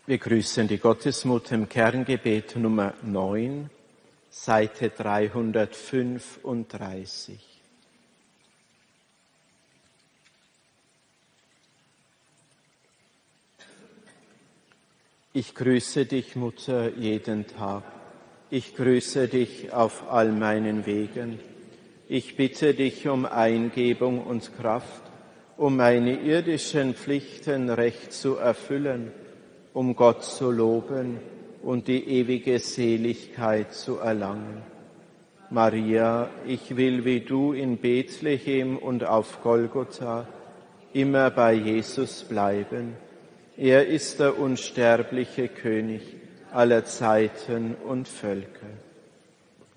Wir grüßen die Gottesmutter im Kerngebet Nummer 9, Seite 335. Ich grüße dich, Mutter, jeden Tag. Ich grüße dich auf all meinen Wegen. Ich bitte dich um Eingebung und Kraft, um meine irdischen Pflichten recht zu erfüllen, um Gott zu loben und die ewige Seligkeit zu erlangen. Maria, ich will wie du in Bethlehem und auf Golgotha immer bei Jesus bleiben. Er ist der unsterbliche König aller Zeiten und Völker.